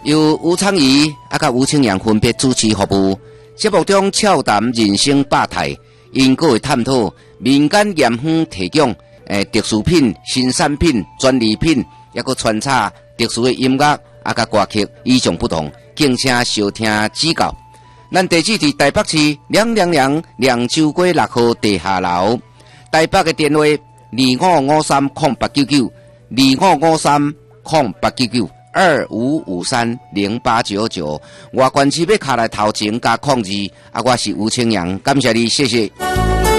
由吴昌仪甲吴清阳分别主持服务。节目中俏谈人生百态，因各会探讨民间盐坊提供特殊品、新产品、专利品，也个穿插特殊的音乐甲歌曲，与众不同，敬请收听指教。咱地址伫台北市亮州街6号地下楼，台北的电话2553089925530899，外县市要卡来头前加控制，我是吴清阳，感谢你，谢谢。